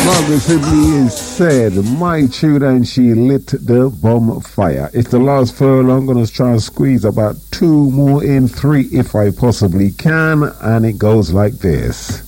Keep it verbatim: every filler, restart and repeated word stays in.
Margaret Sibley is said, my tune, and she lit the bonfire. It's the last furlong. I'm going to try and squeeze about two more in, three if I possibly can, and it goes like this.